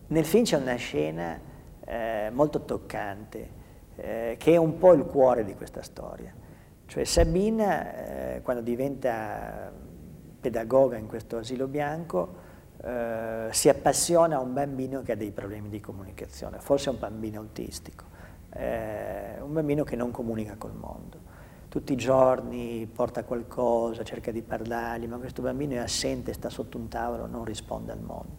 Nel film c'è una scena molto toccante, che è un po' il cuore di questa storia. Cioè Sabina, quando diventa pedagoga in questo asilo bianco, si appassiona a un bambino che ha dei problemi di comunicazione, forse è un bambino autistico, un bambino che non comunica col mondo. Tutti i giorni porta qualcosa, cerca di parlargli, ma questo bambino è assente, sta sotto un tavolo, non risponde al mondo.